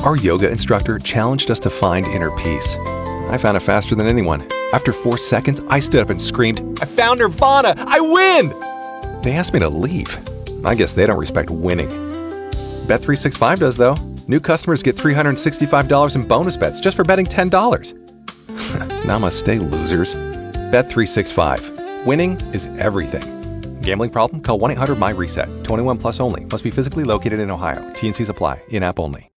Our yoga instructor challenged us to find inner peace. I found it faster than anyone. After 4 seconds, I stood up and screamed, "I found Nirvana! I win!" They asked me to leave. I guess they don't respect winning. Bet365 does, though. New customers get $365 in bonus bets just for betting $10. Namaste, losers. Bet365. Winning is everything. Gambling problem? Call 1-800-MY-RESET. 21 plus only. Must be physically located in Ohio. T&Cs apply. In-app only.